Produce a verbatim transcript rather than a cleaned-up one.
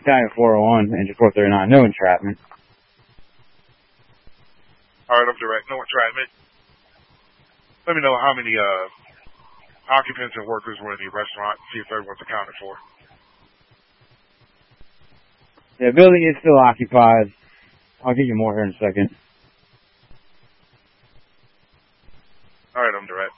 Battalion four oh one, Engine four thirty-nine, no entrapment. Alright, I'm direct, no entrapment. Let me know how many uh, occupants and workers were in the restaurant, see if everyone's accounted for. The building is still occupied. I'll give you more here in a second. Alright, I'm direct.